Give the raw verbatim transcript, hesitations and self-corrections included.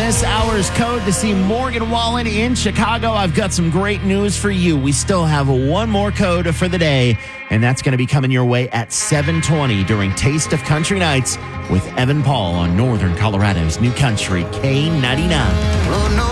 this hour's code to see Morgan Wallen in Chicago. I've got some great news for you. We still have one more code for the day, and that's going to be coming your way at seven twenty during Taste of Country Nights with Evan Paul on Northern Colorado's New Country K ninety-nine. Oh, no.